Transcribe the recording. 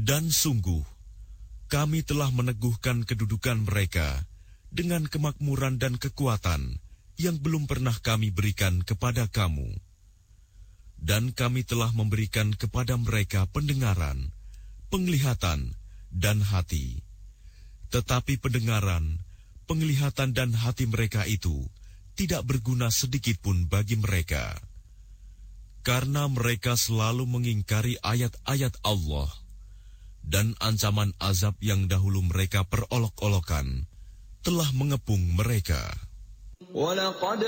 Dan sungguh, kami telah meneguhkan kedudukan mereka dengan kemakmuran dan kekuatan yang belum pernah kami berikan kepada kamu. Dan kami telah memberikan kepada mereka pendengaran, penglihatan, dan hati. Tetapi pendengaran, penglihatan, dan hati mereka itu tidak berguna sedikitpun bagi mereka. Karena mereka selalu mengingkari ayat-ayat Allah, dan ancaman azab yang dahulu mereka perolok-olokan telah mengepung mereka. وَلَقَدْ